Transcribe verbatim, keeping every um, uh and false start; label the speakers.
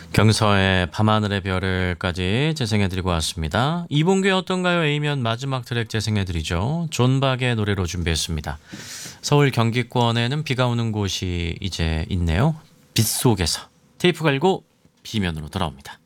Speaker 1: 경서의 밤하늘의 별을까지 재생해드리고 왔습니다. 이봉규의 어떤가요? A면 마지막 트랙 재생해드리죠. 존 박의 노래로 준비했습니다. 서울 경기권에는 비가 오는 곳이 이제 있네요. 빗속에서 테이프 갈고 B면으로 돌아옵니다.